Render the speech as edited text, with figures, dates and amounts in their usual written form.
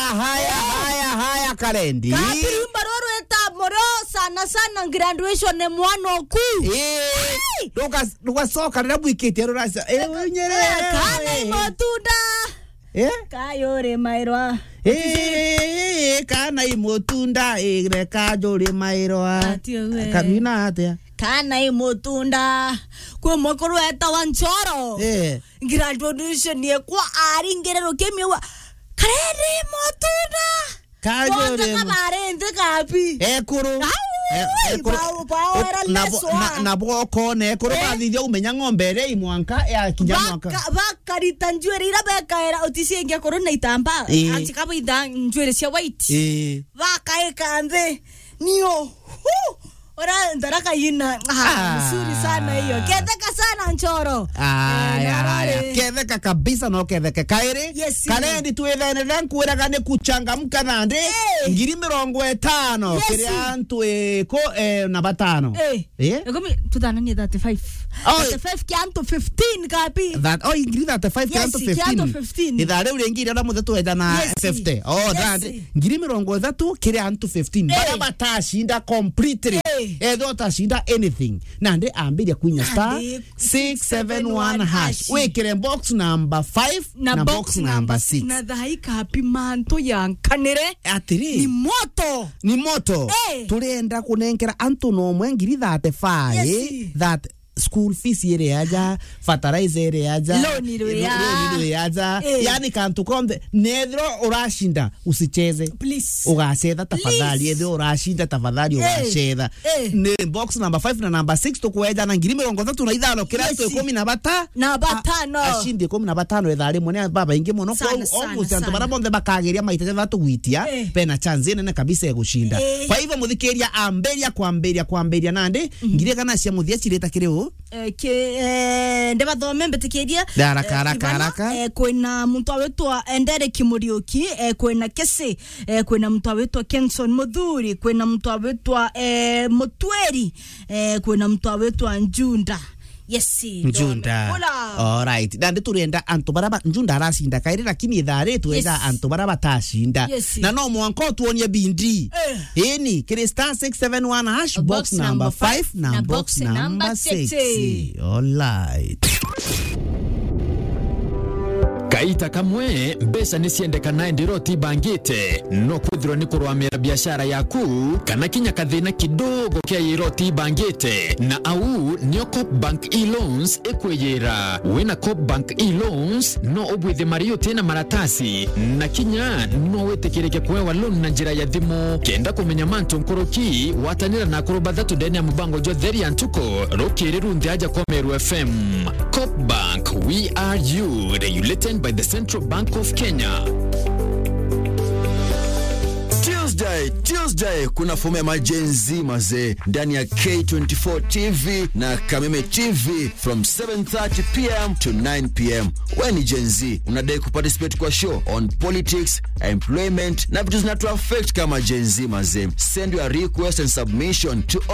haya Karendi. Kapirimba roro eta moro sana graduation ne mwana ku. Luka soka na bwikete rurasa. Nyerere. Kana imotunda. Kayore mairwa. Kana imotunda kajore mairwa. Kamina atia. Kana imotunda. Kwa mokoro eta wanchoro. Graduation ye kwa ari ngerero kemiwa. Karere motunda. Kajore. Kwa kabarende kapi. Ekuru. Na bwoko ne kuru bathithia umenya ng'ombe ire imwanka ya kinyamwaka bakarita njwere ira bekaera otisengia korona itamba anchikabo ida njwere cia white bakaeka nze niyo ora ndaraka yina mzuri sana hiyo ketheka sana nchoro ketheka kabisa no ketheka kaire Karendi tuethene nkuiraga ni kuchangamka nande 50 kiria antu ko na batano ngomi tudana ni 35 35 kianto 15 kapi that 35 kianto 15 idare urengira na muthe tuenda na 50 that 50 kiria antu 15 bara batashinda completely edo tashinda anything nande ambiria kunya star 671 hash wekire box number 5 na box number 6 na dhaika happy manto yankanire atiri ni moto turenda kunenkera antu no mwengiri 35 that school fees yere aja fertilizer yere aja loan aja yani kantu kombe nedro urashinda usicheze please ugacetha tafadhali edho urashinda tafadhali ugacetha ni box number 5 na number 6 tukweja na 35 kira to 15 na batano ashindi 15 ethari mone baba ingi muno kwa almost antu barabonde bakageria maitete batu gwitia pena chance nene kabisa ya gushinda kwa hivyo muthikiria kwamberia nande ngire kana cia muthia cireta kireo ndeba thome mbetikiria haraka kwina mtu awetwa Endere Kimuriuki kwina Kesi kwina mtu awetwa Kenson Muthuri kwina mtu awetwa Mutweri kwina mtu awetwa Njunda Njunda alright ndande turenda antu baraba Njunda arasinda kaire lakini ithare tuweza antu baraba tashinda na no mwanko tuonie bindi eni kire star 671 hash box number 5 na box number 6 alright Kaita kamwe mbesa nisiendekana ndiroti bangite no kwithirwa ni kurwamira biashara yaku kana kinya kathina kidogo kia iroti bangite na au nio Coop Bank e-loans ekweyera wina Coop Bank e-loans no ubwithe mario tena maratasi na kinya no wetekirike kwewa loan na njira ya thimu kenda kumenya mantu nkoroki watanira na kuroba thatu ndeni ya mubango jo theri antuko rokiriru ndiaja kwa Meru FM. Coop Bank, we are you, regulated by the Central Bank of Kenya. Tuesday kuna fomu ya majenzi mazee ndani ya K24 TV na Kameme TV from 7:30 p.m. to 9 p.m. When jenzi unadai kuparticipate kwa show on politics, employment na vitu zinatu affect kama jenzi mazee. Send your request and submission to